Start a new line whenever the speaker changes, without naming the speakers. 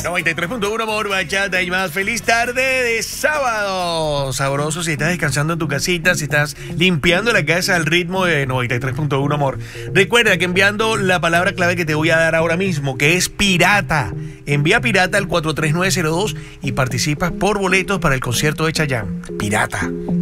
93.1 amor, bachata y más. Feliz tarde de sábado. Sabroso si estás descansando en tu casita, si estás limpiando la casa al ritmo de 93.1 amor. Recuerda que enviando la palabra clave que te voy a dar ahora mismo, que es pirata. Envía pirata al 43902 y participas por boletos para el concierto de Chayanne. Pirata.